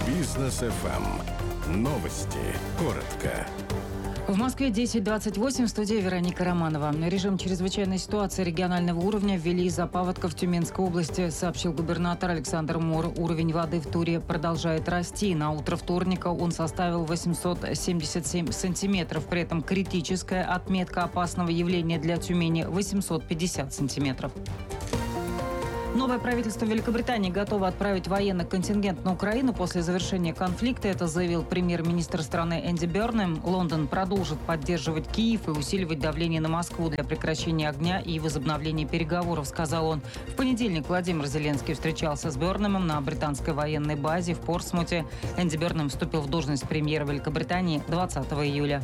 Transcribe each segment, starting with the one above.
Бизнес FM. Новости. Коротко. В Москве 10:28, в студии Вероника Романова. Режим чрезвычайной ситуации регионального уровня ввели из-за паводка в Тюменской области, сообщил губернатор Александр Мор. Уровень воды в Туре продолжает расти. На утро вторника он составил 877 сантиметров. При этом критическая отметка опасного явления для Тюмени – 850 сантиметров. Новое правительство Великобритании готово отправить военный контингент на Украину после завершения конфликта. Это заявил премьер-министр страны Энди Бернем. Лондон продолжит поддерживать Киев и усиливать давление на Москву для прекращения огня и возобновления переговоров, сказал он. В понедельник Владимир Зеленский встречался с Бернемом на британской военной базе в Портсмуте. Энди Бернем вступил в должность премьера Великобритании 20 июля.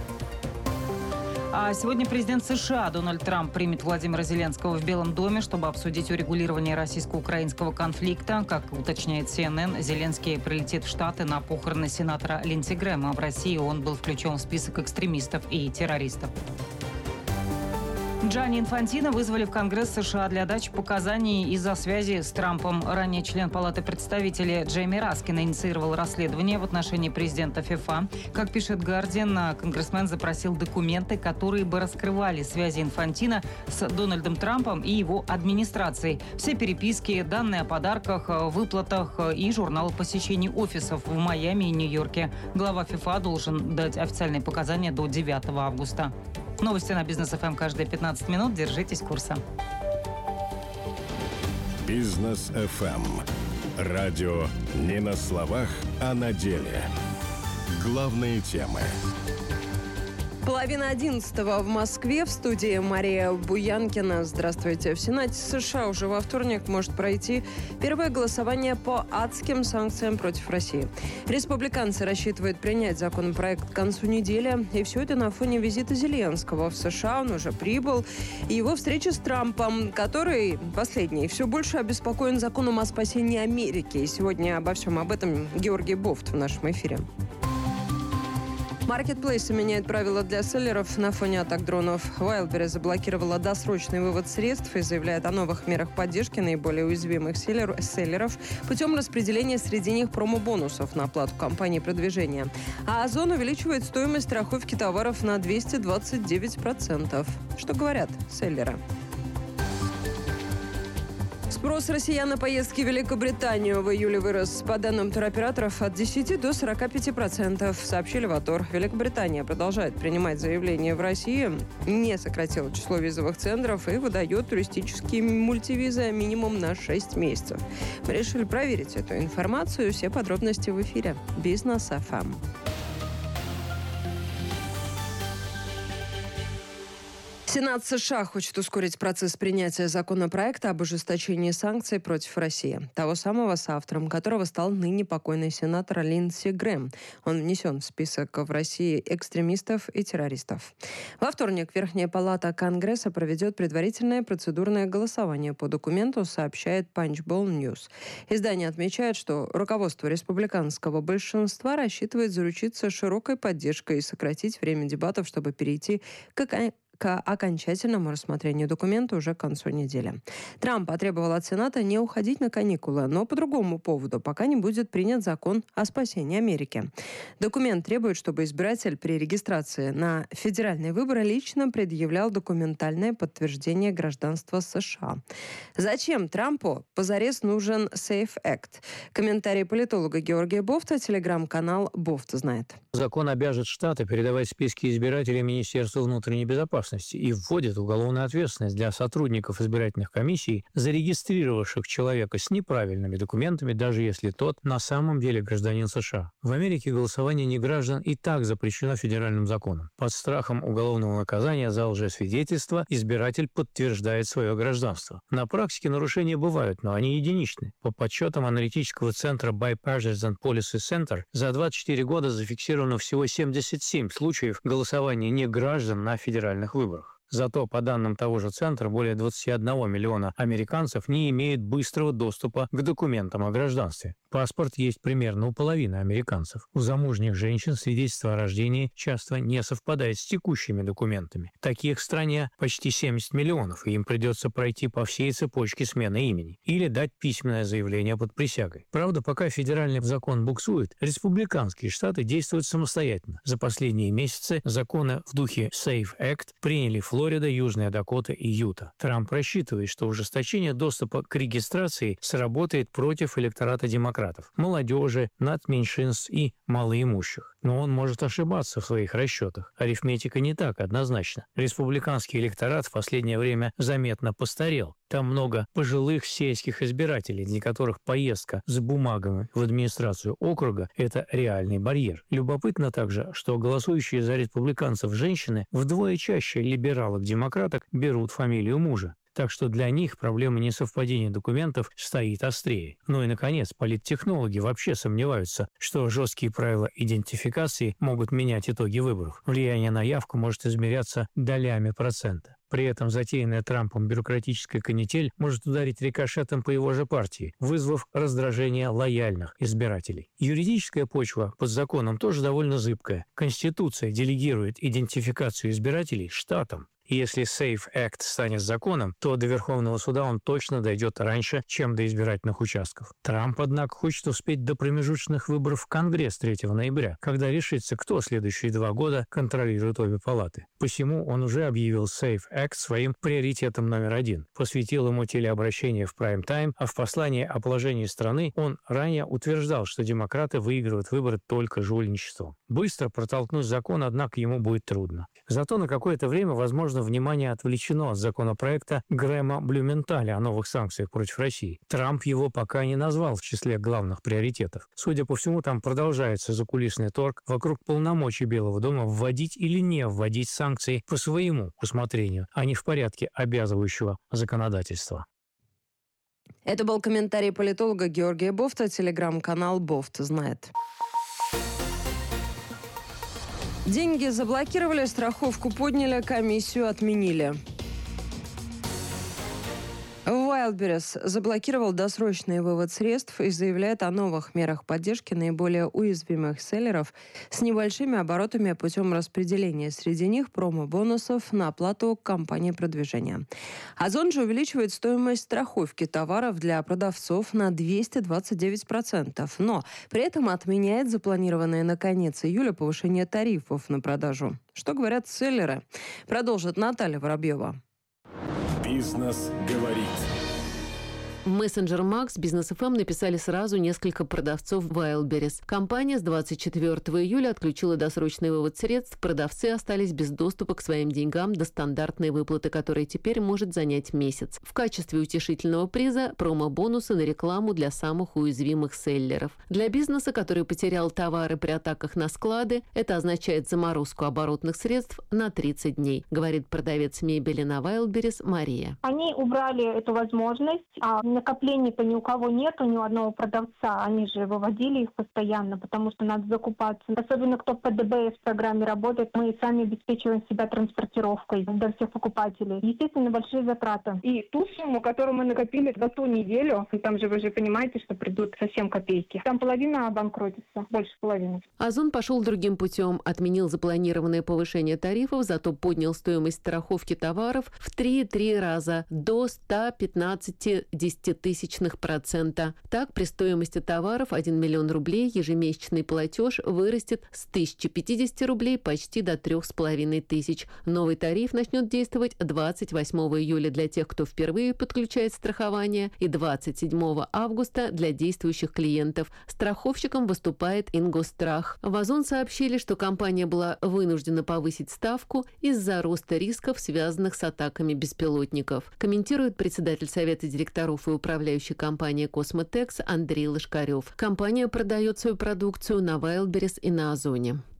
А сегодня президент США Дональд Трамп примет Владимира Зеленского в Белом доме, чтобы обсудить урегулирование российско-украинского конфликта. Как уточняет CNN, Зеленский прилетит в Штаты на похороны сенатора Линдси Грэма. В России он был включен в список экстремистов и террористов. Джанни Инфантино вызвали в Конгресс США для дачи показаний из-за связи с Трампом. Ранее член Палаты представителей Джейми Раскин инициировал расследование в отношении президента ФИФА. Как пишет «Гардиан», конгрессмен запросил документы, которые бы раскрывали связи Инфантино с Дональдом Трампом и его администрацией. Все переписки, данные о подарках, выплатах и журналы посещений офисов в Майами и Нью-Йорке. Глава ФИФА должен дать официальные показания до 9 августа. Новости на Бизнес ФМ каждые 15 минут. Держитесь курса. Бизнес FM. Радио не на словах, а на деле. Главные темы. 10:30 в Москве. В студии Мария Буянкина. Здравствуйте. В Сенате США уже во вторник может пройти первое голосование по адским санкциям против России. Республиканцы рассчитывают принять законопроект к концу недели. И все это на фоне визита Зеленского в США. Он уже прибыл. И его встречи с Трампом, который, последний, все больше обеспокоен законом о спасении Америки. И сегодня обо всем об этом Георгий Бофт в нашем эфире. Маркетплейсы меняют правила для селлеров на фоне атак дронов. Wildberries заблокировала досрочный вывод средств и заявляет о новых мерах поддержки наиболее уязвимых селлеров путем распределения среди них промо-бонусов на оплату компании продвижения. А Озон увеличивает стоимость страховки товаров на 229%. Что говорят селлеры? Спрос россиян на поездки в Великобританию в июле вырос, по данным туроператоров, от 10 до 45%, сообщили в АТОР. Великобритания продолжает принимать заявления в России, не сократила число визовых центров и выдает туристические мультивизы минимум на 6 месяцев. Мы решили проверить эту информацию. Все подробности в эфире. Бизнес FM. Сенат США хочет ускорить процесс принятия законопроекта об ужесточении санкций против России. Того самого, соавтором которого стал ныне покойный сенатор Линдси Грэм. Он внесен в список в России экстремистов и террористов. Во вторник Верхняя палата Конгресса проведет предварительное процедурное голосование по документу, сообщает Punchbowl News. Издание отмечает, что руководство республиканского большинства рассчитывает заручиться широкой поддержкой и сократить время дебатов, чтобы перейти к окончательному рассмотрению документа уже к концу недели. Трамп потребовал от Сената не уходить на каникулы, но по другому поводу, пока не будет принят закон о спасении Америки. Документ требует, чтобы избиратель при регистрации на федеральные выборы лично предъявлял документальное подтверждение гражданства США. Зачем Трампу позарез нужен Safe Act? Комментарий политолога Георгия Бофта, телеграм-канал «Бофт знает». Закон обяжет штаты передавать списки избирателей Министерству внутренней безопасности и вводит уголовную ответственность для сотрудников избирательных комиссий, зарегистрировавших человека с неправильными документами, даже если тот на самом деле гражданин США. В Америке голосование неграждан и так запрещено федеральным законом. Под страхом уголовного наказания за лжесвидетельство избиратель подтверждает свое гражданство. На практике нарушения бывают, но они единичны. По подсчетам аналитического центра Bipartisan Policy Center, за 24 года зафиксировано всего 77 случаев голосования неграждан на федеральных выборах. Зато, по данным того же центра, более 21 миллиона американцев не имеют быстрого доступа к документам о гражданстве. Паспорт есть примерно у половины американцев. У замужних женщин свидетельство о рождении часто не совпадает с текущими документами. Таких в стране почти 70 миллионов, и им придется пройти по всей цепочке смены имени или дать письменное заявление под присягой. Правда, пока федеральный закон буксует, республиканские штаты действуют самостоятельно. За последние месяцы законы в духе SAFE Act приняли Флорида, Южная Дакота и Юта. Трамп рассчитывает, что ужесточение доступа к регистрации сработает против электората демократов, молодежи, нацменьшинств и малоимущих. Но он может ошибаться в своих расчетах. Арифметика не так однозначна. Республиканский электорат в последнее время заметно постарел. Там много пожилых сельских избирателей, для которых поездка с бумагами в администрацию округа – это реальный барьер. Любопытно также, что голосующие за республиканцев женщины вдвое чаще либералок-демократок берут фамилию мужа. Так что для них проблема несовпадения документов стоит острее. Ну и, наконец, политтехнологи вообще сомневаются, что жесткие правила идентификации могут менять итоги выборов. Влияние на явку может измеряться долями процента. При этом затеянная Трампом бюрократическая канитель может ударить рикошетом по его же партии, вызвав раздражение лояльных избирателей. Юридическая почва под законом тоже довольно зыбкая. Конституция делегирует идентификацию избирателей штатам. И если SAFE Act станет законом, то до Верховного суда он точно дойдет раньше, чем до избирательных участков. Трамп, однако, хочет успеть до промежуточных выборов в Конгресс 3 ноября, когда решится, кто следующие 2 года контролирует обе палаты. Посему он уже объявил SAFE Act своим приоритетом номер 1, посвятил ему телеобращение в прайм-тайм, а в послании о положении страны он ранее утверждал, что демократы выигрывают выборы только жульничеством. Быстро протолкнуть закон, однако, ему будет трудно. Зато на какое-то время, возможно, внимание отвлечено от законопроекта Грэма Блюменталя о новых санкциях против России. Трамп его пока не назвал в числе главных приоритетов. Судя по всему, там продолжается закулисный торг вокруг полномочий Белого дома вводить или не вводить санкции по своему усмотрению, а не в порядке обязывающего законодательства. Это был комментарий политолога Георгия Бофта, телеграм-канал «Бофт знает». Деньги заблокировали, страховку подняли, комиссию отменили. Wildberries заблокировал досрочный вывод средств и заявляет о новых мерах поддержки наиболее уязвимых селлеров с небольшими оборотами путем распределения среди них промо-бонусов на оплату компании продвижения. Озон же увеличивает стоимость страховки товаров для продавцов на 229%, но при этом отменяет запланированное на конец июля повышение тарифов на продажу. Что говорят селлеры? Продолжит Наталья Воробьева. «Бизнес говорит». В мессенджер Макс Бизнес ФМ написали сразу несколько продавцов Wildberries. Компания с 24 июля отключила досрочный вывод средств, продавцы остались без доступа к своим деньгам до стандартной выплаты, которая теперь может занять месяц. В качестве утешительного приза промо-бонусы на рекламу для самых уязвимых селлеров. Для бизнеса, который потерял товары при атаках на склады, это означает заморозку оборотных средств на 30 дней, говорит продавец мебели на Wildberries Мария. Они убрали эту возможность, накоплений-то ни у кого нету, ни у одного продавца. Они же выводили их постоянно, потому что надо закупаться. Особенно кто по ДБС в программе работает, мы сами обеспечиваем себя транспортировкой для всех покупателей. Естественно, большие затраты. И ту сумму, которую мы накопили за ту неделю, там же вы же понимаете, что придут совсем копейки. Там половина обанкротится, больше половины. Озон пошел другим путем, отменил запланированное повышение тарифов, зато поднял стоимость страховки товаров в 3,3 раза до 115,10%. Так, при стоимости товаров 1 миллион рублей ежемесячный платеж вырастет с 1050 рублей почти до 3500. Новый тариф начнет действовать 28 июля для тех, кто впервые подключает страхование, и 27 августа для действующих клиентов. Страховщиком выступает Ингосстрах. В Озон сообщили, что компания была вынуждена повысить ставку из-за роста рисков, связанных с атаками беспилотников. Комментирует председатель Совета директоров и управляющей компании «Космотекс» Андрей Лошкарев. Компания продает свою продукцию на Wildberries и на Озоне.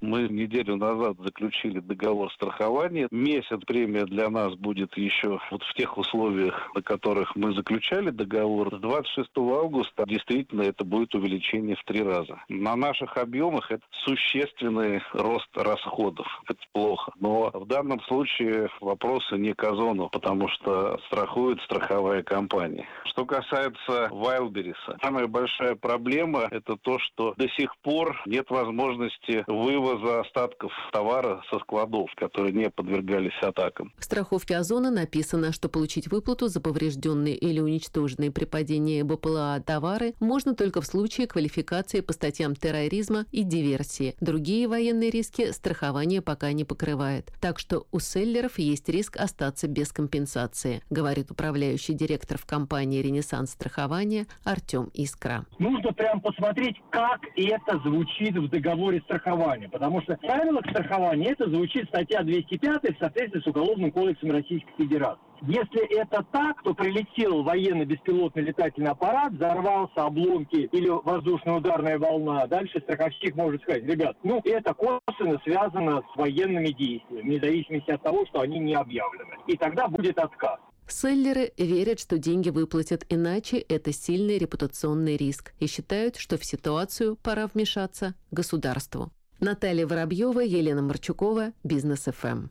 Мы неделю назад заключили договор страхования. Месяц премия для нас будет еще вот в тех условиях, на которых мы заключали договор. С 26 августа действительно это будет увеличение в 3 раза. На наших объемах это существенный рост расходов. Это плохо. Но в данном случае вопросы не к Озону, потому что страхует страховая компания. Что касается Вайлдберриса, самая большая проблема – это то, что до сих пор нет возможности вывоза остатков товара со складов, которые не подвергались атакам. В страховке Озона написано, что получить выплату за поврежденные или уничтоженные при падении БПЛА товары можно только в случае квалификации по статьям терроризма и диверсии. Другие военные риски страхование пока не покрывает. Так что у селлеров есть риск остаться без компенсации, говорит управляющий директор в компании «Ренессанс страхования» Артем Искра. Нужно прям посмотреть, как это звучит в договоре страхования, потому что в правилах страхования это звучит статья 205 в соответствии с Уголовным кодексом Российской Федерации. Если это так, то прилетел военный беспилотный летательный аппарат, взорвался обломки или воздушно-ударная волна, дальше страховщик может сказать: ребят, это косвенно связано с военными действиями, вне зависимости от того, что они не объявлены. И тогда будет отказ. Селлеры верят, что деньги выплатят, иначе это сильный репутационный риск, и считают, что в ситуацию пора вмешаться государству. Наталья Воробьева, Елена Марчукова, Бизнес ФМ.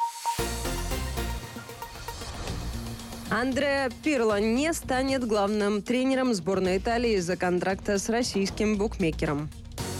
Андреа Пирло не станет главным тренером сборной Италии из-за контракта с российским букмекером.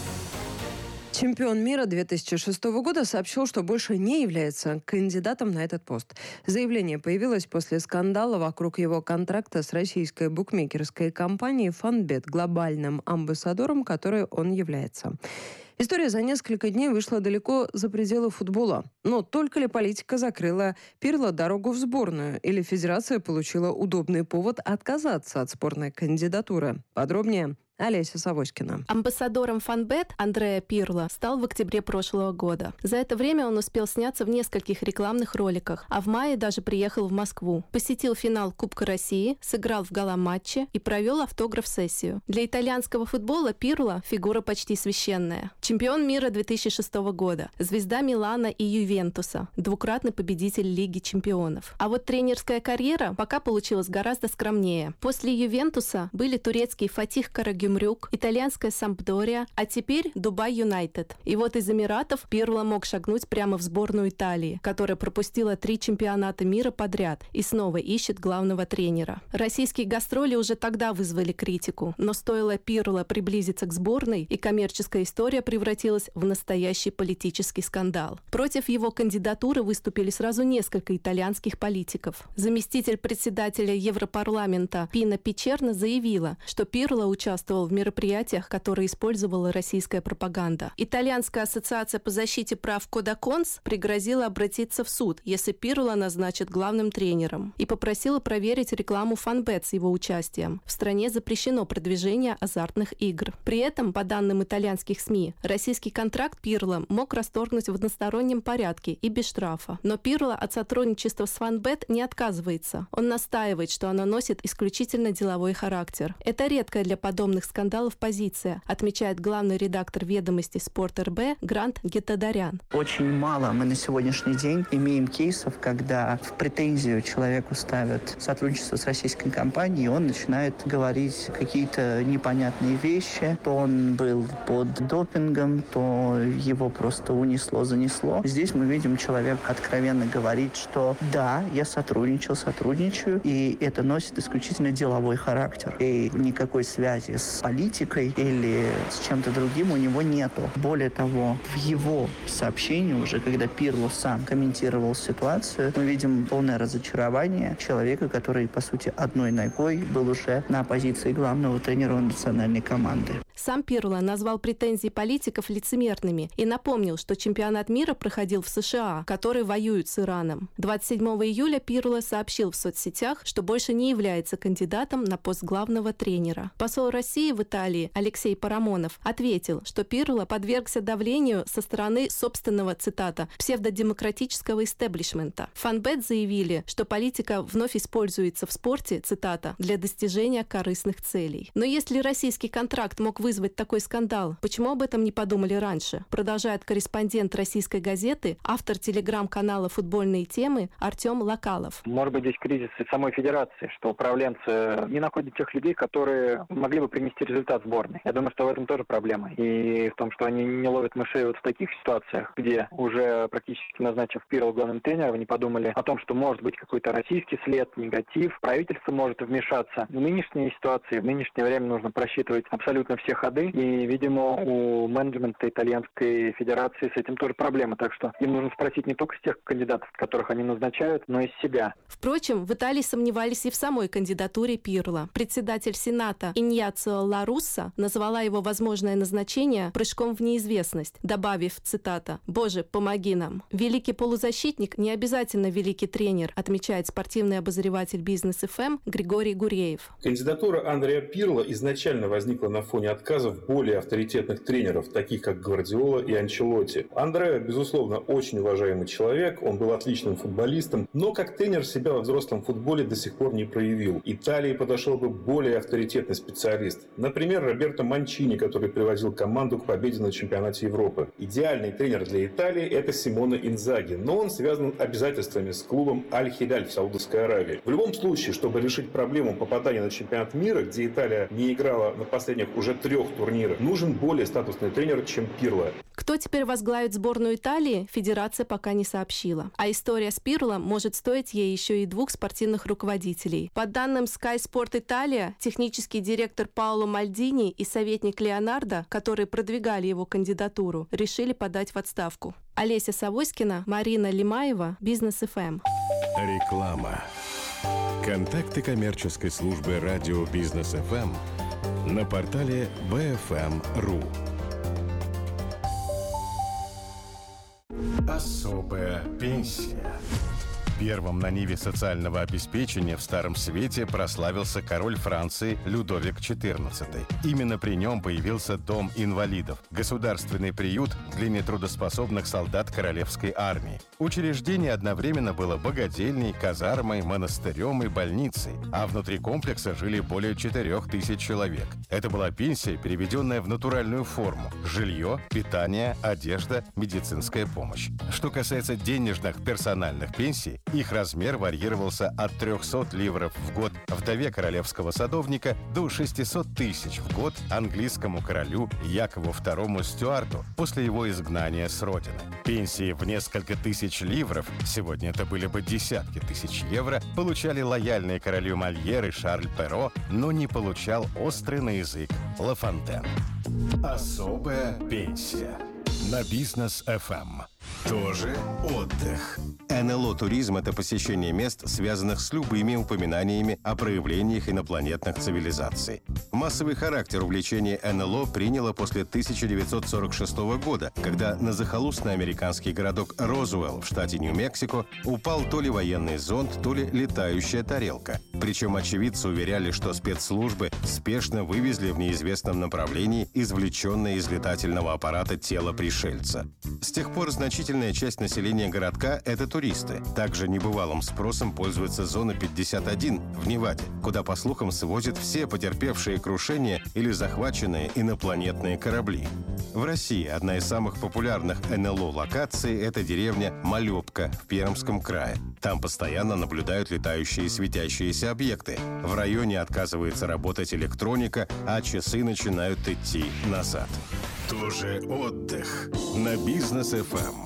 Чемпион мира 2006 года сообщил, что больше не является кандидатом на этот пост. Заявление появилось после скандала вокруг его контракта с российской букмекерской компанией «Фанбет», глобальным амбассадором, которой он является. История за несколько дней вышла далеко за пределы футбола. Но только ли политика закрыла Пирло дорогу в сборную, или федерация получила удобный повод отказаться от спорной кандидатуры? Подробнее Олеся Савоськина. Амбассадором Фанбет Андреа Пирло стал в октябре прошлого года. За это время он успел сняться в нескольких рекламных роликах, а в мае даже приехал в Москву. Посетил финал Кубка России, сыграл в гала-матче и провел автограф-сессию. Для итальянского футбола Пирло – фигура почти священная. Чемпион мира 2006 года, звезда Милана и Ювентуса, двукратный победитель Лиги чемпионов. А вот тренерская карьера пока получилась гораздо скромнее. После Ювентуса были турецкий Фатих Карагümrük, итальянская Сампдория, а теперь Дубай Юнайтед. И вот из Эмиратов Пирло мог шагнуть прямо в сборную Италии, которая пропустила 3 чемпионата мира подряд и снова ищет главного тренера. Российские гастроли уже тогда вызвали критику, но стоило Пирло приблизиться к сборной, и коммерческая история превратилась в настоящий политический скандал. Против его кандидатуры выступили сразу несколько итальянских политиков. Заместитель председателя Европарламента Пина Пичерно заявила, что Пирло участвовал в мероприятиях, которые использовала российская пропаганда. Итальянская ассоциация по защите прав Кодаконс пригрозила обратиться в суд, если Пирло назначат главным тренером, и попросила проверить рекламу Фанбет с его участием. В стране запрещено продвижение азартных игр. При этом, по данным итальянских СМИ, российский контракт Пирло мог расторгнуть в одностороннем порядке и без штрафа. Но Пирло от сотрудничества с Фанбет не отказывается. Он настаивает, что оно носит исключительно деловой характер. Это редкая для подобных скандалов позиция, отмечает главный редактор «Ведомостей» Спорт РБ Грант Гетадарян. Очень мало мы на сегодняшний день имеем кейсов, когда в претензию человеку ставят сотрудничество с российской компанией, и он начинает говорить какие-то непонятные вещи. То он был под допингом, то его просто занесло. Здесь мы видим, человек откровенно говорит, что да, я сотрудничаю, и это носит исключительно деловой характер. И никакой связи с политикой или с чем-то другим у него нету. Более того, в его сообщении уже, когда Пирло сам комментировал ситуацию, мы видим полное разочарование человека, который, по сути, одной ногой был уже на позиции главного тренера национальной команды. Сам Пирло назвал претензии политиков лицемерными и напомнил, что чемпионат мира проходил в США, которые воюют с Ираном. 27 июля Пирло сообщил в соцсетях, что больше не является кандидатом на пост главного тренера. Посол России России в Италии Алексей Парамонов ответил, что Пирло подвергся давлению со стороны собственного, цитата, псевдодемократического истеблишмента. Фанбет заявили, что политика вновь используется в спорте, цитата, для достижения корыстных целей. Но если российский контракт мог вызвать такой скандал, почему об этом не подумали раньше? Продолжает корреспондент российской газеты, автор телеграм-канала «Футбольные темы» Артем Локалов. Может быть, здесь кризис и самой федерации, что управленцы не находят тех людей, которые могли бы принести результат сборной. Я думаю, что в этом тоже проблема. И в том, что они не ловят мышей вот в таких ситуациях, где уже практически назначив Пирло главным тренером, не подумали о том, что может быть какой-то российский след, негатив, правительство может вмешаться. В нынешней ситуации, в нынешнее время нужно просчитывать абсолютно все ходы, и, видимо, у менеджмента итальянской федерации с этим тоже проблема. Так что им нужно спросить не только с тех кандидатов, которых они назначают, но и с себя. Впрочем, в Италии сомневались и в самой кандидатуре Пирло. Председатель Сената Иньяцио Ла Русса назвала его возможное назначение прыжком в неизвестность, добавив, цитата, «Боже, помоги нам». Великий полузащитник не обязательно великий тренер, отмечает спортивный обозреватель Бизнес ФМ Григорий Гуреев. Кандидатура Андреа Пирло изначально возникла на фоне отказов более авторитетных тренеров, таких как Гвардиола и Анчелотти. Андреа, безусловно, очень уважаемый человек, он был отличным футболистом, но как тренер себя во взрослом футболе до сих пор не проявил. Италии подошел бы более авторитетный специалист. Например, Роберто Манчини, который приводил команду к победе на чемпионате Европы. Идеальный тренер для Италии – это Симоне Инзаги, но он связан обязательствами с клубом Аль-Хиляль в Саудовской Аравии. В любом случае, чтобы решить проблему попадания на чемпионат мира, где Италия не играла на последних уже 3 турнирах, нужен более статусный тренер, чем Пирло. Кто теперь возглавит сборную Италии, федерация пока не сообщила. А история с Пирло может стоить ей еще и 2 спортивных руководителей. По данным Sky Sport Italia, технический директор Паоло Мальдини и советник Леонардо, которые продвигали его кандидатуру, решили подать в отставку. Олеся Савоськина, Марина Лимаева, Бизнес ФМ. Реклама. Контакты коммерческой службы радио Бизнес ФМ на портале bfm.ru. Особая пенсия. Первым на ниве социального обеспечения в Старом Свете прославился король Франции Людовик XIV. Именно при нем появился Дом инвалидов – государственный приют для нетрудоспособных солдат Королевской армии. Учреждение одновременно было богадельней, казармой, монастырем и больницей, а внутри комплекса жили более 4000 человек. Это была пенсия, переведенная в натуральную форму – жилье, питание, одежда, медицинская помощь. Что касается денежных персональных пенсий, их размер варьировался от 300 ливров в год вдове королевского садовника до 600 тысяч в год английскому королю Якову II Стюарту после его изгнания с родины. Пенсии в несколько тысяч ливров, сегодня это были бы десятки тысяч евро, получали лояльные королю Мольер и Шарль Перро, но не получал острый на язык Ла Фонтен. Особая пенсия на Бизнес ФМ. Тоже отдых. НЛО «Туризм» — это посещение мест, связанных с любыми упоминаниями о проявлениях инопланетных цивилизаций. Массовый характер увлечения НЛО приняло после 1946 года, когда на захолустный американский городок Розуэлл в штате Нью-Мексико упал то ли военный зонд, то ли летающая тарелка. Причем очевидцы уверяли, что спецслужбы спешно вывезли в неизвестном направлении извлеченное из летательного аппарата тело пришельца. С тех пор значительная часть населения городка — это туристы. Также небывалым спросом пользуется зона 51 в Неваде, куда, по слухам, свозят все потерпевшие крушение или захваченные инопланетные корабли. В России одна из самых популярных НЛО-локаций — это деревня Малепка в Пермском крае. Там постоянно наблюдают летающие светящиеся объекты. В районе отказывается работать электроника, а часы начинают идти назад. Тоже отдых на Бизнес ФМ.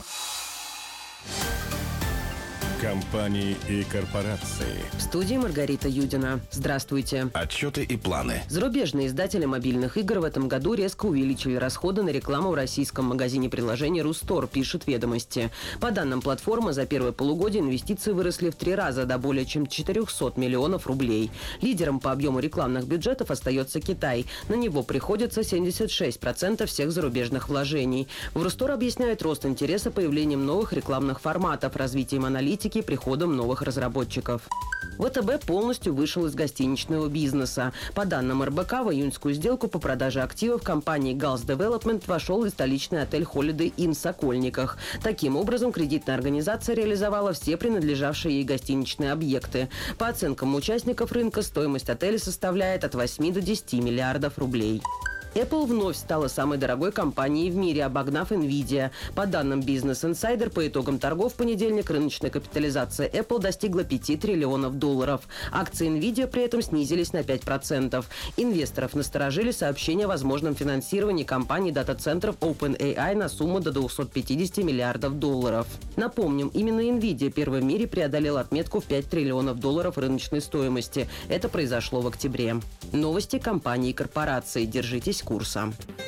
Компании и корпорации. В студии Маргарита Юдина. Здравствуйте. Отчеты и планы. Зарубежные издатели мобильных игр в этом году резко увеличили расходы на рекламу в российском магазине приложений «Рустор», пишут «Ведомости». По данным платформы, за первое полугодие инвестиции выросли в 3 раза до более чем 400 миллионов рублей. Лидером по объему рекламных бюджетов остается Китай. На него приходится 76% всех зарубежных вложений. В «Рустор» объясняют рост интереса появлением новых рекламных форматов, развитием аналитики логистики приходом новых разработчиков. ВТБ полностью вышел из гостиничного бизнеса. По данным РБК, в июньскую сделку по продаже активов компании Gulf Development вошел и столичный отель Holiday Inn в Сокольниках. Таким образом, кредитная организация реализовала все принадлежавшие ей гостиничные объекты. По оценкам участников рынка, стоимость отеля составляет от 8 до 10 миллиардов рублей. Apple вновь стала самой дорогой компанией в мире, обогнав Nvidia. По данным Business Insider, по итогам торгов в понедельник рыночная капитализация Apple достигла 5 триллионов долларов. Акции Nvidia при этом снизились на 5%. Инвесторов насторожили сообщения о возможном финансировании компании дата-центров OpenAI на сумму до 250 миллиардов долларов. Напомним, именно Nvidia первой в мире преодолела отметку в 5 триллионов долларов рыночной стоимости. Это произошло в октябре. Новости компании и корпораций. Держитесь курса.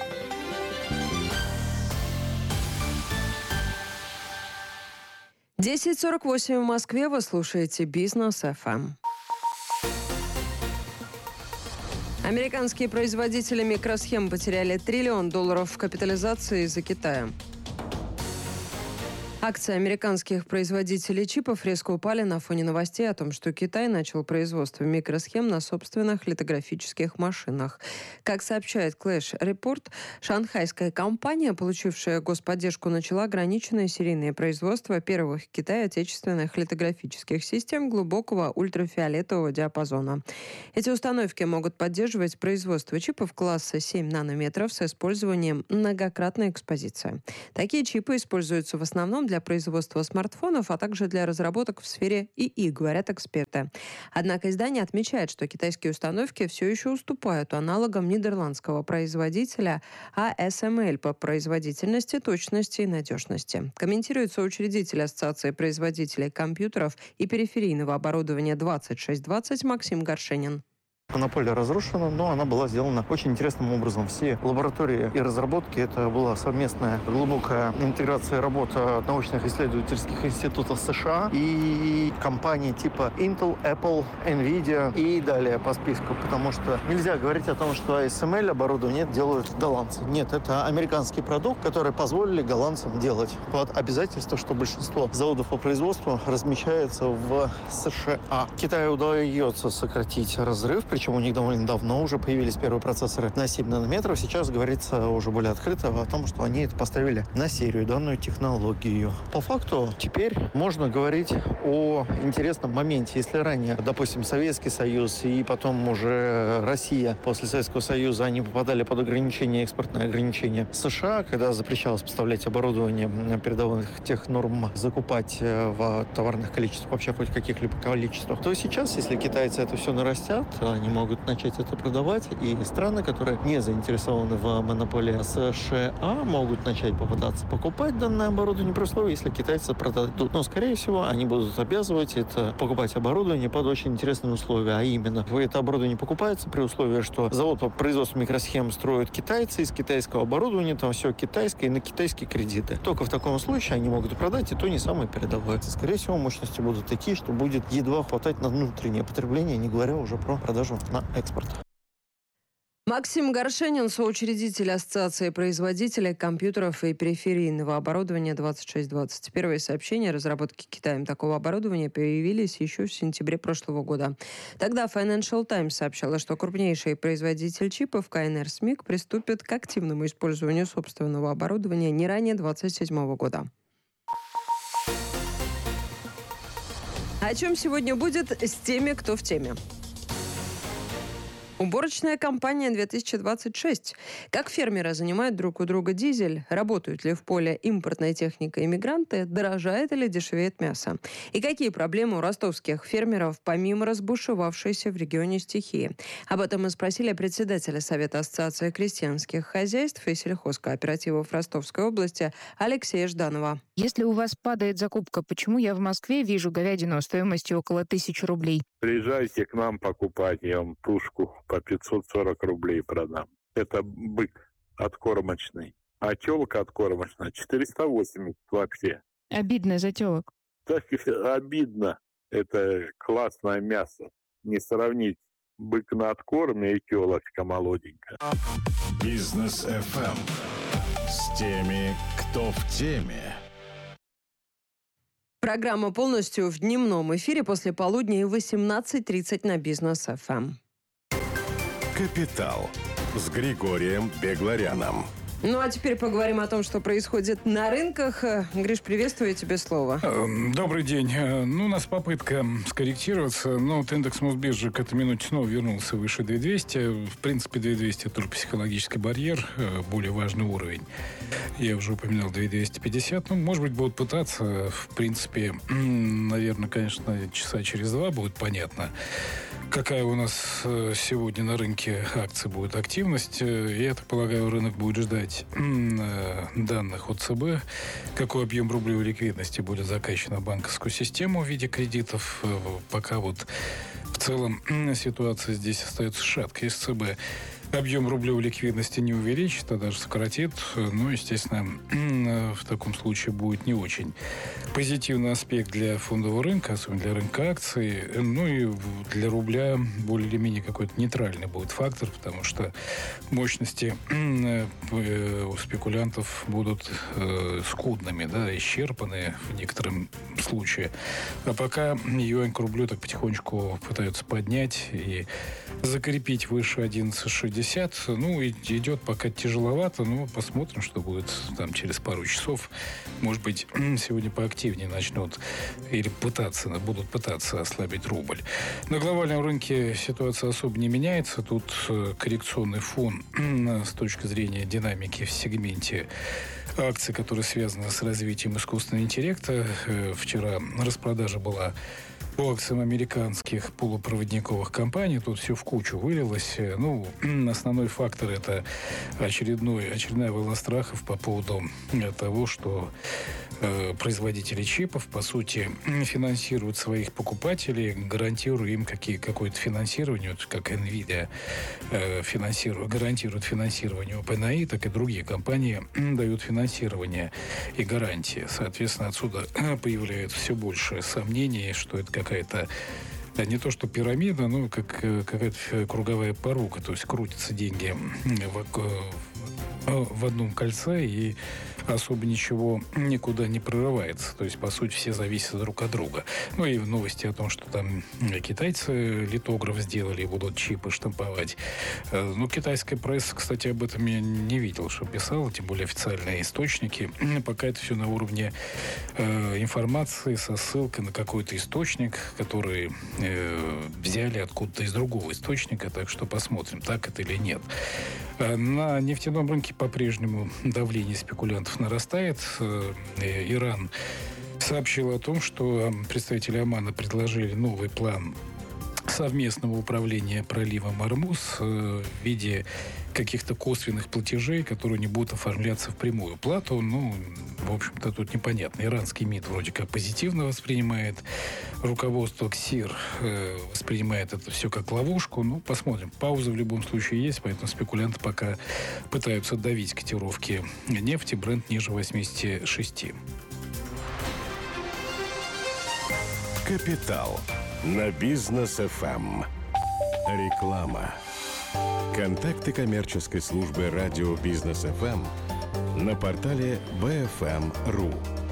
– 10:48 в Москве. Вы слушаете Бизнес ФМ. Американские производители микросхем потеряли $1 триллион в капитализации из-за Китая. Акции американских производителей чипов резко упали на фоне новостей о том, что Китай начал производство микросхем на собственных литографических машинах. Как сообщает Clash Report, шанхайская компания, получившая господдержку, начала ограниченное серийное производство первых в Китае отечественных литографических систем глубокого ультрафиолетового диапазона. Эти установки могут поддерживать производство чипов класса 7 нанометров с использованием многократной экспозиции. Такие чипы используются в основном для производства смартфонов, а также для разработок в сфере ИИ, говорят эксперты. Однако издание отмечает, что китайские установки все еще уступают аналогам нидерландского производителя ASML по производительности, точности и надежности. Комментирует соучредитель Ассоциации производителей компьютеров и периферийного оборудования 2620 Максим Горшенин. Монополия разрушена, но она была сделана очень интересным образом. Все лаборатории и разработки, это была совместная глубокая интеграция работы научных исследовательских институтов США и компаний типа Intel, Apple, Nvidia и далее по списку. Потому что нельзя говорить о том, что ASML оборудование делают голландцы. Нет, это американский продукт, который позволили голландцам делать. Под обязательство, что большинство заводов по производству размещается в США. Китаю удается сократить разрыв, причем у них довольно давно уже появились первые процессоры на 7 нанометров. Сейчас говорится уже более открыто о том, что они это поставили на серию, данную технологию. По факту теперь можно говорить о интересном моменте. Если ранее, допустим, Советский Союз и потом уже Россия после Советского Союза, они попадали под ограничения, экспортные ограничения США, когда запрещалось поставлять оборудование передовых тех норм, закупать в товарных количествах, вообще хоть каких-либо количествах, то сейчас, если китайцы это все нарастят, они могут начать это продавать, и страны, которые не заинтересованы в монополии США, могут начать попытаться покупать данное оборудование при условии, если китайцы продадут. Но, скорее всего, они будут обязывать это покупать оборудование под очень интересные условия, а именно, это оборудование покупается при условии, что завод по производству микросхем строят китайцы, из китайского оборудования там все китайское и на китайские кредиты. Только в таком случае они могут продать, и то не самое передовое. Скорее всего, мощности будут такие, что будет едва хватать на внутреннее потребление, не говоря уже про продажу на экспорт. Максим Горшенин, соучредитель Ассоциации производителей компьютеров и периферийного оборудования 2620. Первые сообщения о разработке Китаем такого оборудования появились еще в сентябре прошлого года. Тогда Financial Times сообщала, что крупнейший производитель чипов КНР SMIC приступит к активному использованию собственного оборудования не ранее 2027 года. О чем сегодня будет с теми, кто в теме? Уборочная кампания 2026. Как фермеры занимают друг у друга дизель? Работают ли в поле импортная техника и мигранты? Дорожает или дешевеет мясо? И какие проблемы у ростовских фермеров, помимо разбушевавшейся в регионе стихии? Об этом мы спросили председателя Совета Ассоциации крестьянских хозяйств и сельхозкооперативов Ростовской области Алексея Жданова. Если у вас падает закупка, почему я в Москве вижу говядину стоимостью около 1000 рублей? Приезжайте к нам покупать, я вам тушку по 540 рублей продам. Это бык откормочный. А телка откормочная 480 вообще. Обидно за телок. Так обидно. Это классное мясо. Не сравнить бык на откорме и телочка молоденькая. Бизнес ФМ. С теми, кто в теме. Программа полностью в дневном эфире после полудня и 18:30 на Бизнес ФМ. «Капитал» с Григорием Бегларяном. Ну, а теперь поговорим о том, что происходит на рынках. Гриш, приветствую, тебе слово. Добрый день. У нас попытка скорректироваться, но вот индекс Мосбиржи к этой минуте снова вернулся выше 2200. В принципе, 2200 – это только психологический барьер, более важный уровень. Я уже упоминал 2250. Может быть, будут пытаться. В принципе, наверное, конечно, часа через 2 будет понятно, какая у нас сегодня на рынке акций будет активность. Я так полагаю, рынок будет ждать данных от ЦБ, какой объем рублевой ликвидности будет закачан в банковскую систему в виде кредитов. Пока вот в целом ситуация здесь остается шаткой из ЦБ. Объем рублевой ликвидности не увеличит, а даже сократит. Ну, естественно, в таком случае будет не очень позитивный аспект для фондового рынка, особенно для рынка акций. Ну и для рубля более или менее какой-то нейтральный будет фактор, потому что мощности у спекулянтов будут скудными, да, исчерпаны в некотором случае. А пока юань к рублю так потихонечку пытаются поднять и закрепить выше 11,60. Ну, идет пока тяжеловато, но посмотрим, что будет там через пару часов. Может быть, сегодня поактивнее начнут или будут пытаться ослабить рубль. На глобальном рынке ситуация особо не меняется. Тут коррекционный фон с точки зрения динамики в сегменте акций, которые связаны с развитием искусственного интеллекта. Вчера распродажа была по акциям американских полупроводниковых компаний. Тут все в кучу вылилось. Ну, основной фактор – это очередная волна страхов по поводу того, что производители чипов, по сути, финансируют своих покупателей, гарантируя им какое-то финансирование, вот как NVIDIA гарантирует финансирование OpenAI, так и другие компании дают финансирование и гарантии. Соответственно, отсюда появляется все больше сомнений, что это какая-то не то что пирамида, но как какая-то круговая порука, то есть крутятся деньги в одном кольце и особо ничего никуда не прорывается. То есть, по сути, все зависят друг от друга. Ну и новости о том, что там китайцы литограф сделали и будут чипы штамповать. Ну, китайская пресса, кстати, об этом я не видел, что писала, тем более официальные источники. Пока это все на уровне информации со ссылкой на какой-то источник, который взяли откуда-то из другого источника, так что посмотрим, так это или нет. На нефтяном рынке по-прежнему давление спекулянтов нарастает. Иран сообщил о том, что представители Омана предложили новый план совместного управления проливом Ормуз в виде каких-то косвенных платежей, которые не будут оформляться в прямую плату. Ну, в общем-то, тут непонятно. Иранский МИД вроде как позитивно воспринимает. Руководство КСИР воспринимает это все как ловушку. Ну, посмотрим. Пауза в любом случае есть, поэтому спекулянты пока пытаются давить котировки нефти. Брент ниже 86. «Капитал» на Бизнес ФМ. Реклама. Контакты коммерческой службы радио Бизнес ФМ на портале bfm.ru.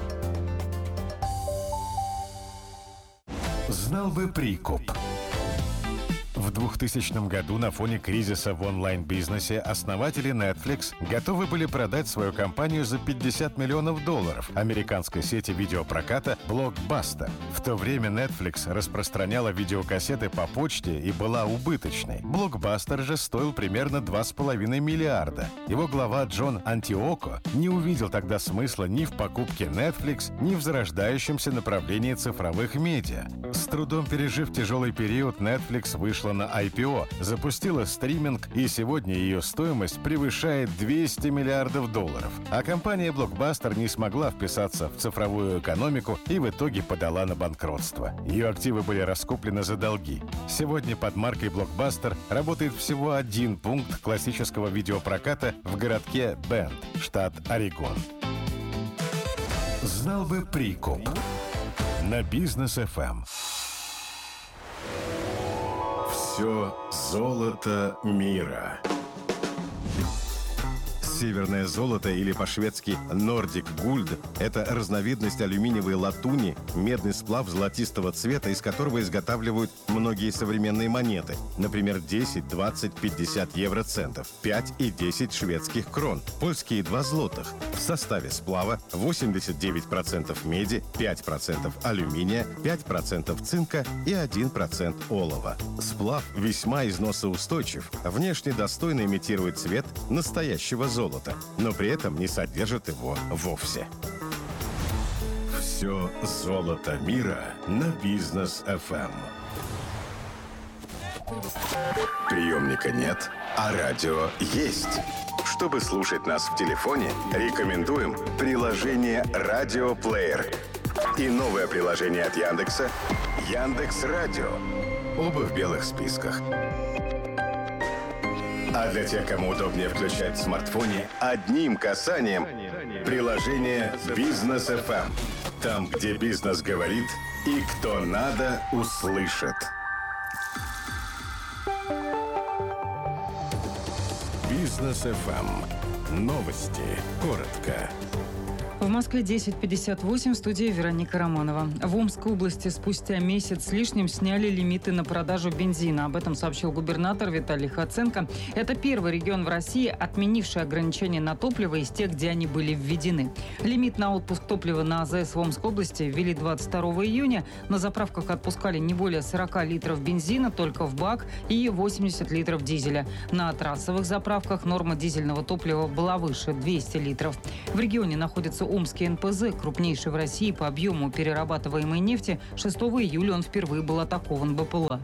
Знал бы прикуп. В 2000 году на фоне кризиса в онлайн-бизнесе основатели Netflix готовы были продать свою компанию за $50 миллионов американской сети видеопроката Blockbuster. В то время Netflix распространяла видеокассеты по почте и была убыточной. Blockbuster же стоил примерно $2,5 миллиарда. Его глава Джон Антиоко не увидел тогда смысла ни в покупке Netflix, ни в зарождающемся направлении цифровых медиа. С трудом пережив тяжелый период, Netflix вышла на IPO, запустила стриминг, и сегодня ее стоимость превышает $200 миллиардов. А компания Blockbuster не смогла вписаться в цифровую экономику и в итоге подала на банкротство. Ее активы были раскуплены за долги. Сегодня под маркой Blockbuster работает всего один пункт классического видеопроката в городке Бенд, штат Орегон. Знал бы прикуп. На Бизнес ФМ. Все золото мира. Северное золото или по-шведски Nordic Gold – это разновидность алюминиевой латуни, медный сплав золотистого цвета, из которого изготавливают многие современные монеты. Например, 10, 20, 50 евроцентов, 5 и 10 шведских крон, польские 2 злотых. В составе сплава 89% меди, 5% алюминия, 5% цинка и 1% олова. Сплав весьма износоустойчив, внешне достойно имитирует цвет настоящего золота, но при этом не содержит его вовсе. Все золото мира на Бизнес FM. Приемника нет, а радио есть. Чтобы слушать нас в телефоне, рекомендуем приложение «Радиоплеер» и новое приложение от Яндекса «Яндекс.Радио». Оба в белых списках. А для тех, кому удобнее включать в смартфоне, одним касанием приложение «Бизнес FM». Там, где бизнес говорит и кто надо, услышит. Бизнес FM. Новости. Коротко. В Москве 10:58, в студии Вероника Романова. В Омской области спустя месяц с лишним сняли лимиты на продажу бензина. Об этом сообщил губернатор Виталий Хоценко. Это первый регион в России, отменивший ограничения на топливо из тех, где они были введены. Лимит на отпуск топлива на АЗС в Омской области ввели 22 июня. На заправках отпускали не более 40 литров бензина только в бак и 80 литров дизеля. На трассовых заправках норма дизельного топлива была выше – 200 литров. В регионе находится Омский НПЗ, крупнейший в России по объему перерабатываемой нефти. 6 июля он впервые был атакован БПЛА.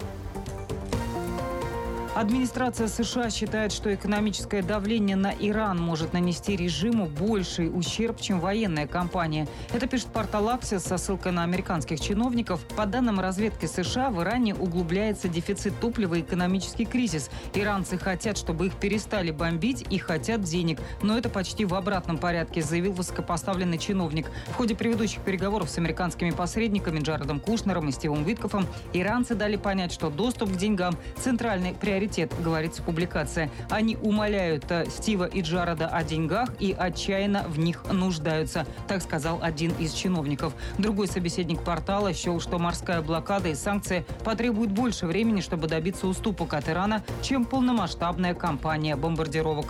Администрация США считает, что экономическое давление на Иран может нанести режиму больший ущерб, чем военная кампания. Это пишет портал Axios со ссылкой на американских чиновников. По данным разведки США, в Иране углубляется дефицит топлива и экономический кризис. Иранцы хотят, чтобы их перестали бомбить и хотят денег. Но это почти в обратном порядке, заявил высокопоставленный чиновник. В ходе предыдущих переговоров с американскими посредниками Джаредом Кушнером и Стивом Уиткофом иранцы дали понять, что доступ к деньгам – центральный приоритет, говорится публикация. Они умоляют Стива и Джареда о деньгах и отчаянно в них нуждаются, так сказал один из чиновников. Другой собеседник портала счел, что морская блокада и санкции потребуют больше времени, чтобы добиться уступок от Ирана, чем полномасштабная кампания бомбардировок.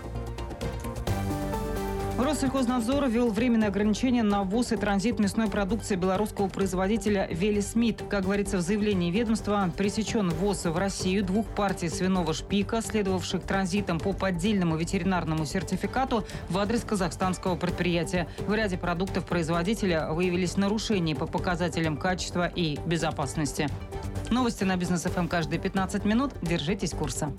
Россельхознадзор ввел временное ограничение на ввоз и транзит мясной продукции белорусского производителя «Велисмит». Как говорится в заявлении ведомства, пресечен ввоз в Россию 2 партий свиного шпика, следовавших транзитом по поддельному ветеринарному сертификату в адрес казахстанского предприятия. В ряде продуктов производителя выявились нарушения по показателям качества и безопасности. Новости на Бизнес ФМ каждые 15 минут. Держитесь курса.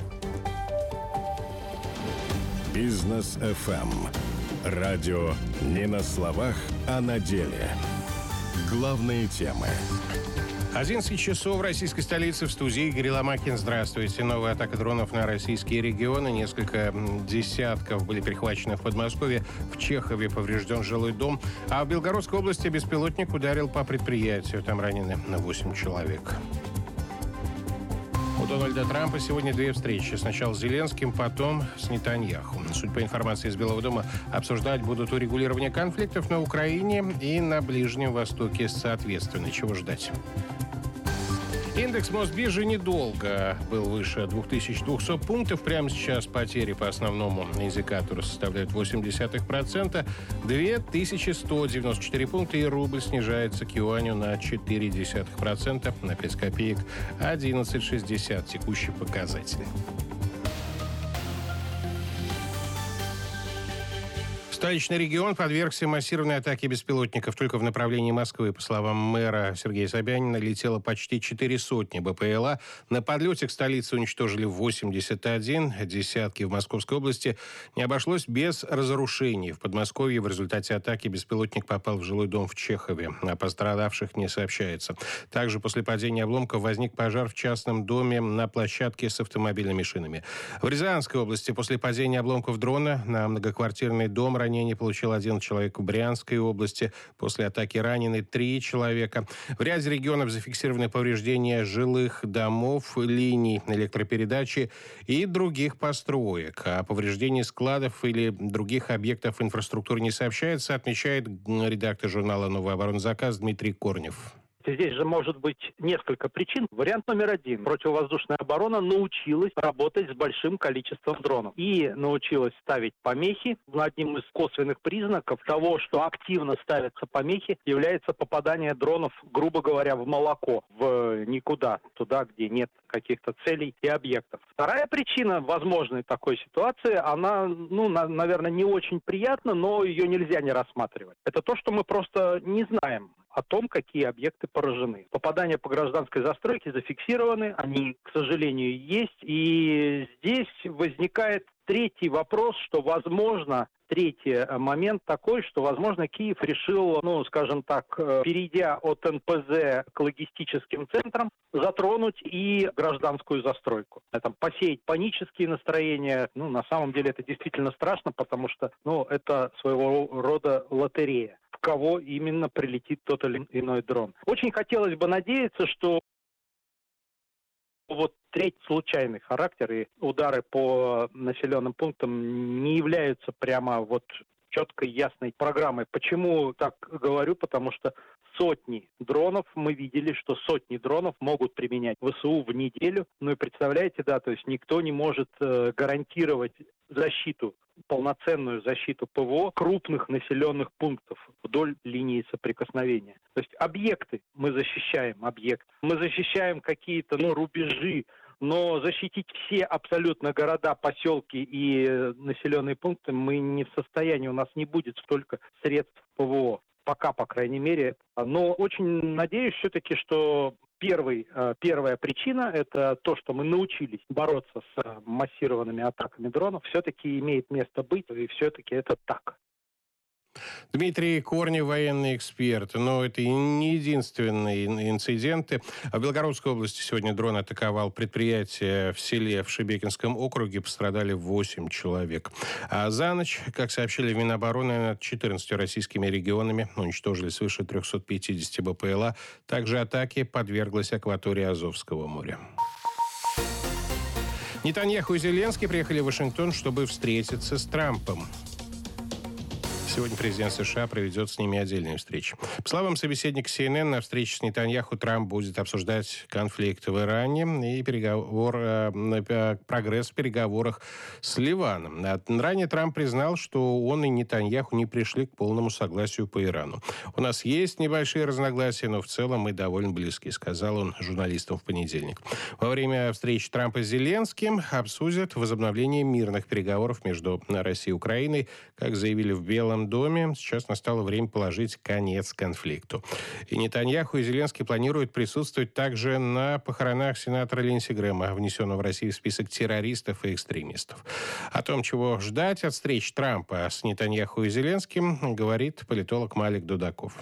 Бизнес FM. Радио не на словах, а на деле. Главные темы. 11 часов в российской столице, в студии Игорь Ломакин. Здравствуйте. Новая атака дронов на российские регионы. Несколько десятков были перехвачены в Подмосковье. В Чехове поврежден жилой дом. А в Белгородской области беспилотник ударил по предприятию. Там ранены 8 человек. У Дональда Трампа сегодня 2 встречи. Сначала с Зеленским, потом с Нетаньяху. Судя по информации из Белого дома, обсуждать будут урегулирование конфликтов на Украине и на Ближнем Востоке соответственно. Чего ждать? Индекс Мосбиржи недолго был выше 2200 пунктов. Прямо сейчас потери по основному индикатору составляют 0,8%. 2194 пункта, и рубль снижается к юаню на 0,4%, на 5 копеек 11,60 текущий показатель. Столичный регион подвергся массированной атаке беспилотников. Только в направлении Москвы, по словам мэра Сергея Собянина, летело почти 400 БПЛА. На подлете к столице уничтожили 81, десятки в Московской области. Не обошлось без разрушений. В Подмосковье в результате атаки беспилотник попал в жилой дом в Чехове. О пострадавших не сообщается. Также после падения обломков возник пожар в частном доме на площадке с автомобильными шинами. В Рязанской области после падения обломков дрона на многоквартирный дом ранее ранения получил один человек в Брянской области. После атаки ранены 3 человека. В ряде регионов зафиксированы повреждения жилых домов, линий электропередачи и других построек. О повреждении складов или других объектов инфраструктуры не сообщается, отмечает редактор журнала «Новый оборонный заказ» Дмитрий Корнев. Здесь же может быть несколько причин. Вариант номер 1. Противовоздушная оборона научилась работать с большим количеством дронов. И научилась ставить помехи. Одним из косвенных признаков того, что активно ставятся помехи, является попадание дронов, грубо говоря, в молоко, в никуда, туда, где нет каких-то целей и объектов. Вторая причина возможной такой ситуации, она, наверное, не очень приятна, но ее нельзя не рассматривать. Это то, что мы просто не знаем о том, какие объекты поражены. Попадания по гражданской застройке зафиксированы, они, к сожалению, есть. И здесь возникает третий вопрос, что, возможно, третий момент такой, что, возможно, Киев решил, скажем так, перейдя от НПЗ к логистическим центрам, затронуть и гражданскую застройку. Посеять панические настроения. На самом деле это действительно страшно, потому что, это своего рода лотерея. В кого именно прилетит тот или иной дрон. Очень хотелось бы надеяться, что третий случайный характер и удары по населенным пунктам не являются прямо четкой, ясной программой. Почему так говорю? Потому что сотни дронов, мы видели, что сотни дронов могут применять ВСУ в неделю. И представляете, то есть никто не может гарантировать защиту, полноценную защиту ПВО крупных населенных пунктов вдоль линии соприкосновения. То есть объекты мы защищаем, мы защищаем какие-то рубежи, но защитить все абсолютно города, поселки и населенные пункты мы не в состоянии, у нас не будет столько средств ПВО. Пока, по крайней мере. Но очень надеюсь все-таки, что первая причина – это то, что мы научились бороться с массированными атаками дронов, все-таки имеет место быть, и все-таки это так. Дмитрий Корнев, военный эксперт. Но это и не единственные инциденты. В Белгородской области сегодня дрон атаковал предприятие в селе в Шебекинском округе. Пострадали 8 человек. А за ночь, как сообщили в Минобороны, над 14 российскими регионами уничтожили свыше 350 БПЛА. Также атаке подверглась акватория Азовского моря. Нетаньяху и Зеленский приехали в Вашингтон, чтобы встретиться с Трампом. Сегодня президент США проведет с ними отдельные встречи. По словам собеседника CNN, на встрече с Нетаньяху Трамп будет обсуждать конфликт в Иране и прогресс в переговорах с Ливаном. Ранее Трамп признал, что он и Нетаньяху не пришли к полному согласию по Ирану. «У нас есть небольшие разногласия, но в целом мы довольно близки», сказал он журналистам в понедельник. Во время встречи Трампа с Зеленским обсудят возобновление мирных переговоров между Россией и Украиной. Как заявили в Белом доме, сейчас настало время положить конец конфликту. И Нетаньяху, и Зеленский планируют присутствовать также на похоронах сенатора Линдси Грэма, внесенного в Россию в список террористов и экстремистов. О том, чего ждать от встреч Трампа с Нетаньяху и Зеленским, говорит политолог Малик Дудаков.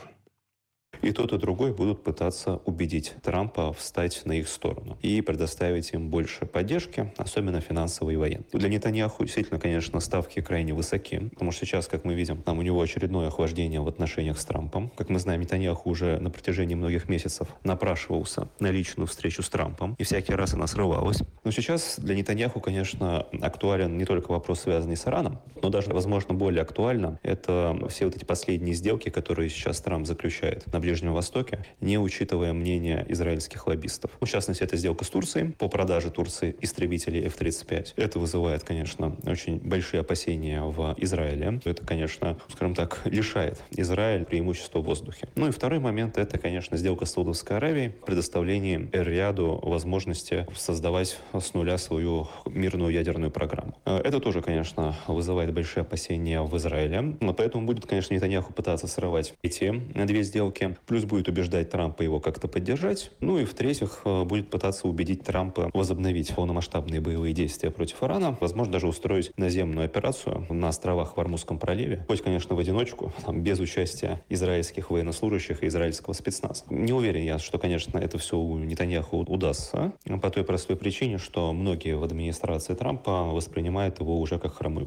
И тот, и другой будут пытаться убедить Трампа встать на их сторону и предоставить им больше поддержки, особенно финансовой и военной. Для Нетаньяху действительно, конечно, ставки крайне высоки, потому что сейчас, как мы видим, там у него очередное охлаждение в отношениях с Трампом. Как мы знаем, Нетаньяху уже на протяжении многих месяцев напрашивался на личную встречу с Трампом, и всякий раз она срывалась. Но сейчас для Нетаньяху, конечно, актуален не только вопрос, связанный с Ираном, но даже, возможно, более актуально это все эти последние сделки, которые сейчас Трамп заключает на Ближнем Востоке, не учитывая мнение израильских лоббистов. В частности, это сделка с Турцией по продаже Турции истребителей F-35. Это вызывает, конечно, очень большие опасения в Израиле. Это, конечно, скажем так, лишает Израиль преимущества в воздухе. Ну и второй момент — это, конечно, сделка с Саудовской Аравией, предоставление Эр-Рияду возможности создавать с нуля свою мирную ядерную программу. Это тоже, конечно, вызывает большие опасения в Израиле. Поэтому будет, конечно, Нетаньяху пытаться срывать эти две сделки. Плюс будет убеждать Трампа его как-то поддержать. Ну и в-третьих, будет пытаться убедить Трампа возобновить полномасштабные боевые действия против Ирана. Возможно, даже устроить наземную операцию на островах в Ормузском проливе. Хоть, конечно, в одиночку, без участия израильских военнослужащих и израильского спецназа. Не уверен я, что, конечно, это все у Нетаньяху удастся. По той простой причине, что многие в администрации Трампа воспринимают его уже как хромую утку.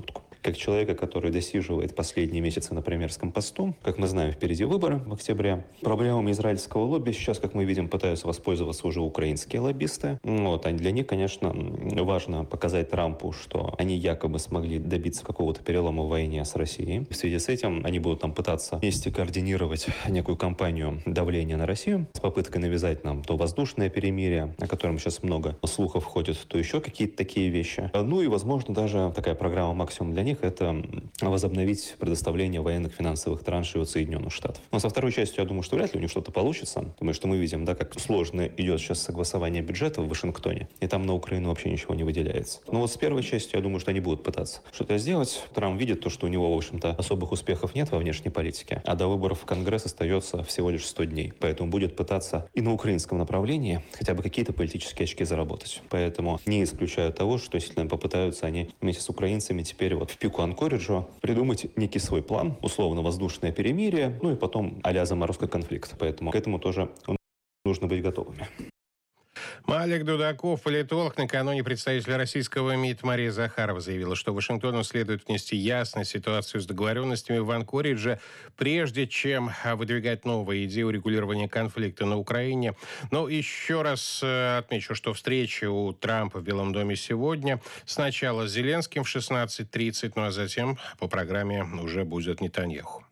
как человека, который досиживает последние месяцы на премьерском посту. Как мы знаем, впереди выборы в октябре. Проблемами израильского лобби сейчас, как мы видим, пытаются воспользоваться уже украинские лоббисты. Вот. А для них, конечно, важно показать Трампу, что они якобы смогли добиться какого-то перелома в войне с Россией. В связи с этим они будут там пытаться вместе координировать некую кампанию давления на Россию с попыткой навязать нам то воздушное перемирие, о котором сейчас много слухов ходит, то еще какие-то такие вещи. Ну и, возможно, даже такая программа максимум для них — это возобновить предоставление военных финансовых траншей от Соединенных Штатов. Но со второй частью, я думаю, что вряд ли у них что-то получится, потому что мы видим, да, как сложно идет сейчас согласование бюджета в Вашингтоне, и там на Украину вообще ничего не выделяется. Но вот с первой частью, я думаю, что они будут пытаться что-то сделать. Трамп видит то, что у него, в общем-то, особых успехов нет во внешней политике, а до выборов в Конгресс остается всего лишь 100 дней. Поэтому будет пытаться и на украинском направлении хотя бы какие-то политические очки заработать. Поэтому не исключаю того, что действительно попытаются они вместе с украинцами теперь вот в пику Анкориджа придумать некий свой план, условно воздушное перемирие, ну и потом а-ля заморозка конфликта. Поэтому к этому тоже нужно быть готовыми. Малик Дудаков, политолог, накануне представитель российского МИД Мария Захарова заявила, что Вашингтону следует внести ясность в ситуацию с договоренностями в Анкоридже, прежде чем выдвигать новые идеи урегулирования конфликта на Украине. Но еще раз отмечу, что встреча у Трампа в Белом доме сегодня. Сначала с Зеленским в 16:30, ну а затем по программе уже будет Нетаньяху.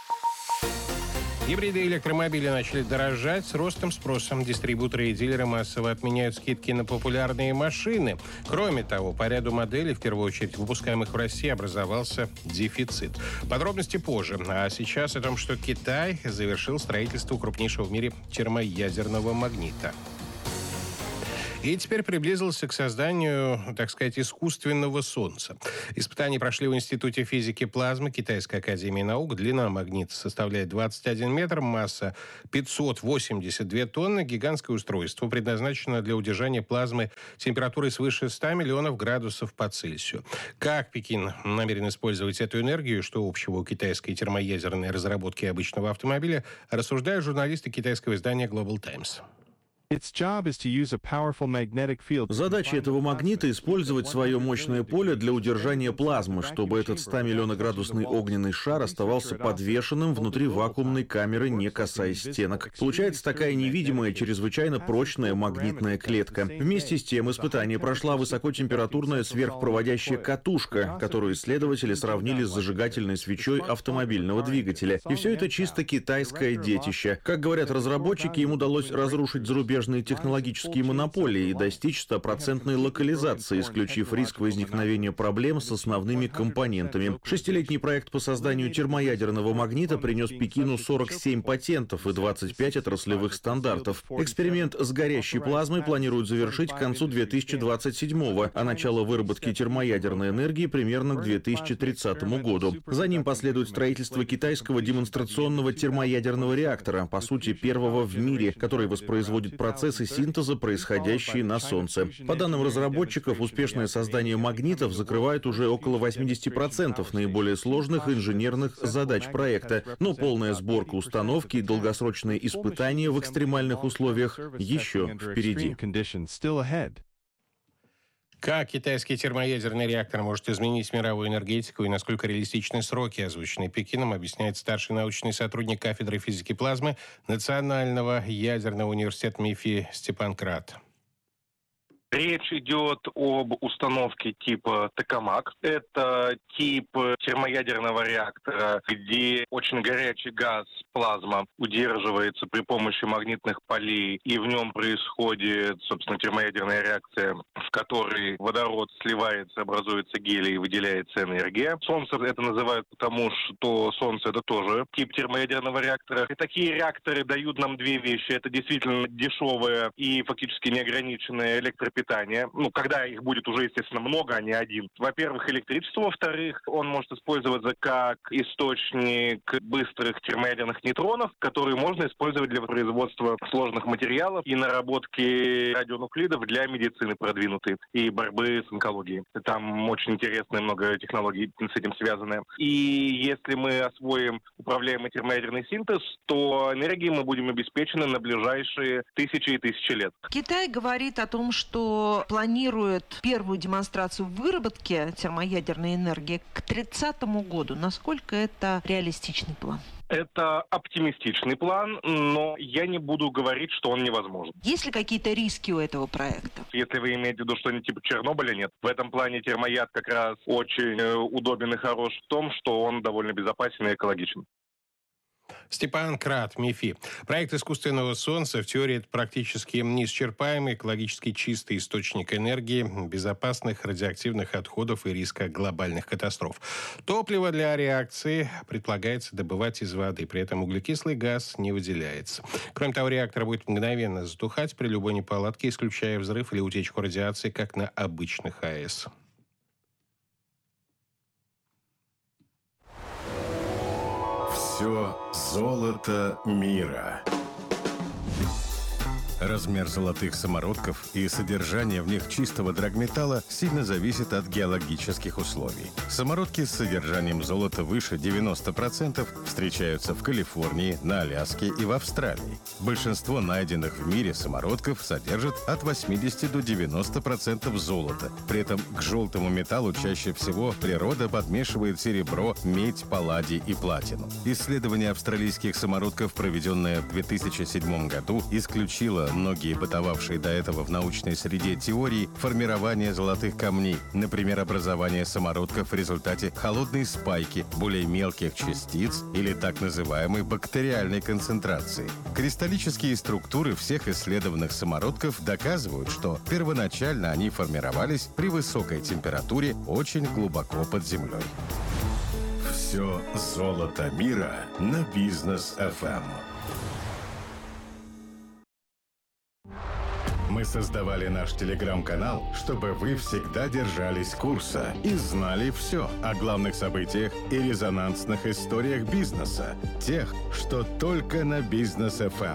Гибриды и электромобили начали дорожать с ростом спроса. Дистрибьюторы и дилеры массово отменяют скидки на популярные машины. Кроме того, по ряду моделей, в первую очередь выпускаемых в России, образовался дефицит. Подробности позже. А сейчас о том, что Китай завершил строительство крупнейшего в мире термоядерного магнита. И теперь приблизился к созданию, так сказать, искусственного Солнца. Испытания прошли в Институте физики плазмы Китайской академии наук. Длина магнита составляет 21 метр, масса 582 тонны. Гигантское устройство предназначено для удержания плазмы температурой свыше 100 миллионов градусов по Цельсию. Как Пекин намерен использовать эту энергию и что общего у китайской термоядерной разработки обычного автомобиля, рассуждают журналисты китайского издания Global Times. Задача этого магнита — использовать свое мощное поле для удержания плазмы, чтобы этот 100-миллионоградусный огненный шар оставался подвешенным внутри вакуумной камеры, не касаясь стенок. Получается такая невидимая, чрезвычайно прочная магнитная клетка. Вместе с тем испытание прошла высокотемпературная сверхпроводящая катушка, которую исследователи сравнили с зажигательной свечой автомобильного двигателя. И все это чисто китайское детище. Как говорят разработчики, им удалось разрушить зарубежные технологические монополии и достичь 100% локализации, исключив риск возникновения проблем с основными компонентами. 6-летний проект по созданию термоядерного магнита принес Пекину 47 патентов и 25 отраслевых стандартов. Эксперимент с горящей плазмой планируют завершить к концу 2027-го, а начало выработки термоядерной энергии примерно к 2030 году. За ним последует строительство китайского демонстрационного термоядерного реактора, по сути, первого в мире, который воспроизводит процессы синтеза, происходящие на Солнце. По данным разработчиков, успешное создание магнитов закрывает уже около 80% наиболее сложных инженерных задач проекта, но полная сборка установки и долгосрочные испытания в экстремальных условиях еще впереди. Как китайский термоядерный реактор может изменить мировую энергетику и насколько реалистичны сроки, озвученные Пекином, объясняет старший научный сотрудник кафедры физики плазмы Национального ядерного университета МИФИ Степан Крат. Речь идет об установке типа токамак. Это тип термоядерного реактора, где очень горячий газ, плазма, удерживается при помощи магнитных полей, и в нем происходит, собственно, термоядерная реакция, в которой водород сливается, образуется гелий и выделяется энергия. Солнце это называют потому, что Солнце это тоже тип термоядерного реактора. И такие реакторы дают нам две вещи. Это действительно дешевое и фактически неограниченное электропитание. Когда их будет уже, естественно, много, а не один. Во-первых, электричество. Во-вторых, он может использоваться как источник быстрых термоядерных нейтронов, которые можно использовать для производства сложных материалов и наработки радионуклидов для медицины продвинутой и борьбы с онкологией. Там очень интересно много технологий с этим связаны. И если мы освоим управляемый термоядерный синтез, то энергией мы будем обеспечены на ближайшие тысячи и тысячи лет. Китай говорит о том, что планирует первую демонстрацию выработки термоядерной энергии к 30 году. Насколько это реалистичный план? Это оптимистичный план, но я не буду говорить, что он невозможен. Есть ли какие-то риски у этого проекта? Если вы имеете в виду что-нибудь типа Чернобыля, нет. В этом плане термояд как раз очень удобен и хорош в том, что он довольно безопасен и экологичен. Степан Крат, МИФИ. Проект искусственного солнца в теории это практически неисчерпаемый, экологически чистый источник энергии, безопасных радиоактивных отходов и риска глобальных катастроф. Топливо для реакции предполагается добывать из воды, при этом углекислый газ не выделяется. Кроме того, реактор будет мгновенно затухать при любой неполадке, исключая взрыв или утечку радиации, как на обычных АЭС. Все золото мира. Размер золотых самородков и содержание в них чистого драгметалла сильно зависит от геологических условий. Самородки с содержанием золота выше 90% встречаются в Калифорнии, на Аляске и в Австралии. Большинство найденных в мире самородков содержат от 80 до 90% золота. При этом к желтому металлу чаще всего природа подмешивает серебро, медь, палладий и платину. Исследование австралийских самородков, проведенное в 2007 году, исключило многие бытовавшие до этого в научной среде теории формирования золотых камней, например, образование самородков в результате холодной спайки более мелких частиц или так называемой бактериальной концентрации. Кристаллические структуры всех исследованных самородков доказывают, что первоначально они формировались при высокой температуре очень глубоко под землей. Все золото мира на Бизнес FM. Мы создавали наш телеграм-канал, чтобы вы всегда держались курса и знали все о главных событиях и резонансных историях бизнеса. Тех, что только на Бизнес FM.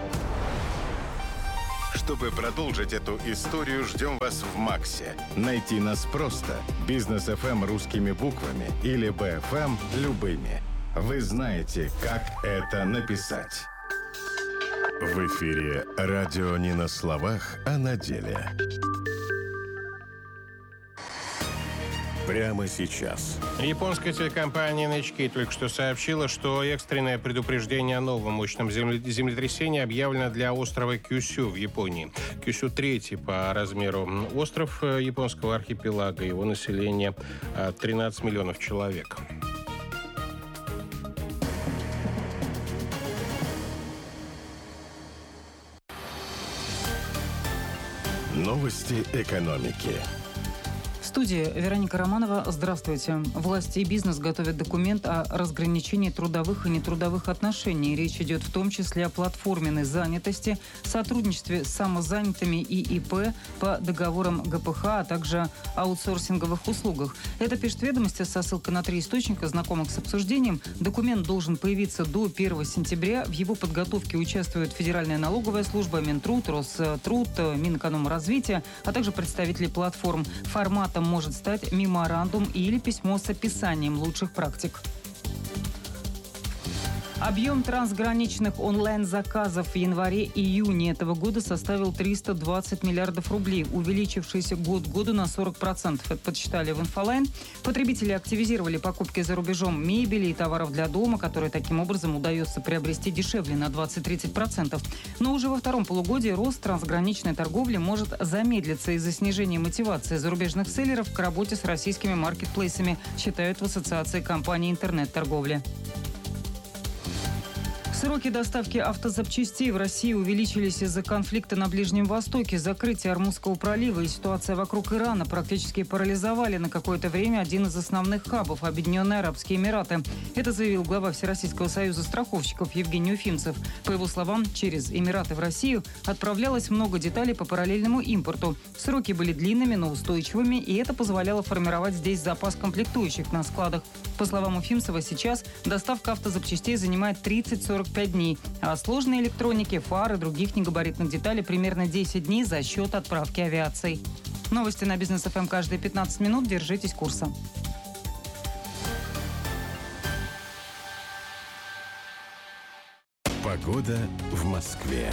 Чтобы продолжить эту историю, ждем вас в Максе. Найти нас просто. Бизнес FM русскими буквами или BFM любыми. Вы знаете, как это написать. В эфире радио не на словах, а на деле. Прямо сейчас. Японская телекомпания NHK только что сообщила, что экстренное предупреждение о новом мощном землетрясении объявлено для острова Кюсю в Японии. Кюсю третий по размеру остров японского архипелага. Его население 13 миллионов человек. Новости экономики. В студии Вероника Романова. Здравствуйте. Власти и бизнес готовят документ о разграничении трудовых и нетрудовых отношений. Речь идет в том числе о платформенной занятости, сотрудничестве с самозанятыми и ИП по договорам ГПХ, а также аутсорсинговых услугах. Это пишет «Ведомости» со ссылкой на 3 источника, знакомых с обсуждением. Документ должен появиться до 1 сентября. В его подготовке участвуют Федеральная налоговая служба, Минтруд, Роструд, Минэкономразвития, а также представители платформ. Форматом может стать меморандум или письмо с описанием лучших практик. Объем трансграничных онлайн-заказов в январе-июне этого года составил 320 миллиардов рублей, увеличившийся год к году на 40%. Это подсчитали в Инфолайн. Потребители активизировали покупки за рубежом мебели и товаров для дома, которые таким образом удается приобрести дешевле на 20-30%. Но уже во втором полугодии рост трансграничной торговли может замедлиться из-за снижения мотивации зарубежных селлеров к работе с российскими маркетплейсами, считают в Ассоциации компаний интернет-торговли. Сроки доставки автозапчастей в России увеличились из-за конфликта на Ближнем Востоке. Закрытие Ормузского пролива и ситуация вокруг Ирана практически парализовали на какое-то время один из основных хабов – Объединенные Арабские Эмираты. Это заявил глава Всероссийского союза страховщиков Евгений Уфимцев. По его словам, через Эмираты в Россию отправлялось много деталей по параллельному импорту. Сроки были длинными, но устойчивыми, и это позволяло формировать здесь запас комплектующих на складах. По словам Уфимцева, сейчас доставка автозапчастей занимает 30-45 дней, а сложной электроники, фар и других негабаритных деталей примерно 10 дней за счет отправки авиацией. Новости на Бизнес ФМ каждые 15 минут. Держитесь курса. Погода в Москве.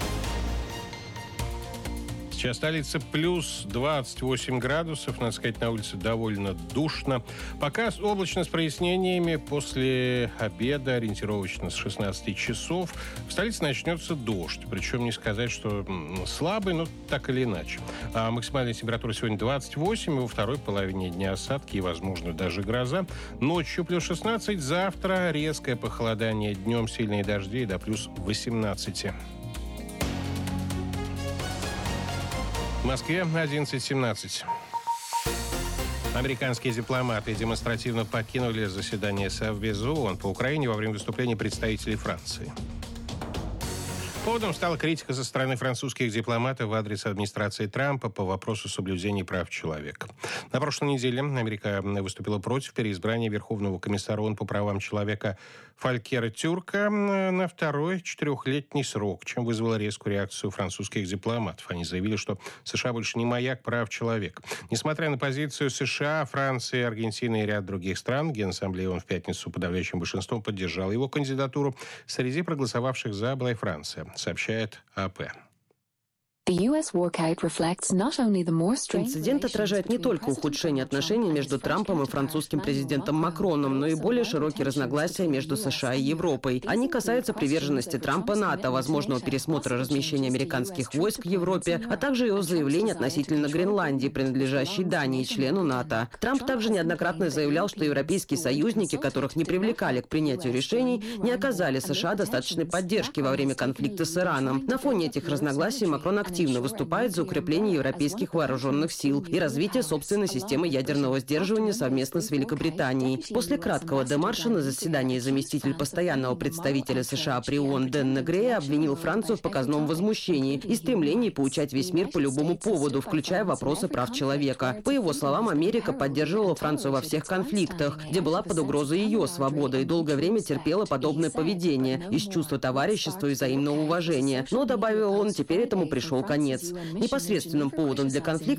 Сейчас столица плюс 28 градусов. Надо сказать, на улице довольно душно. Пока облачно с прояснениями. После обеда, ориентировочно с 16 часов, в столице начнется дождь. Причем не сказать, что слабый, но так или иначе. А максимальная температура сегодня 28. И во второй половине дня осадки и, возможно, даже гроза. Ночью плюс 16. Завтра резкое похолодание. Днем сильные дожди до плюс 18. В Москве 11:17. Американские дипломаты демонстративно покинули заседание Совбеза ООН по Украине во время выступления представителей Франции. Поводом стала критика со стороны французских дипломатов в адрес администрации Трампа по вопросу соблюдения прав человека. На прошлой неделе Америка выступила против переизбрания Верховного комиссара ООН по правам человека Фолькера Тюрка на второй 4-летний срок, чем вызвало резкую реакцию французских дипломатов. Они заявили, что США больше не маяк прав человека. Несмотря на позицию США, Франции, Аргентины и ряд других стран, Генассамблея ООН в пятницу подавляющим большинством поддержала его кандидатуру. Среди проголосовавших «за» была и Франция, сообщает АП. Инцидент отражает не только ухудшение отношений между Трампом и французским президентом Макроном, но и более широкие разногласия между США и Европой. Они касаются приверженности Трампа НАТО, возможного пересмотра размещения американских войск в Европе, а также его заявлений относительно Гренландии, принадлежащей Дании, члену НАТО. Трамп также неоднократно заявлял, что европейские союзники, которых не привлекали к принятию решений, не оказали США достаточной поддержки во время конфликта с Ираном. На фоне этих разногласий Макрон активно выступает за укрепление европейских вооруженных сил и развитие собственной системы ядерного сдерживания совместно с Великобританией. После краткого демарша на заседании заместитель постоянного представителя США при ООН Дэн Негрея обвинил Францию в показном возмущении и стремлении поучать весь мир по любому поводу, включая вопросы прав человека. По его словам, Америка поддерживала Францию во всех конфликтах, где была под угрозой ее свобода, и долгое время терпела подобное поведение из чувства товарищества и взаимного уважения. Но, добавил он, теперь этому пришел конец. Непосредственным поводом для конфликта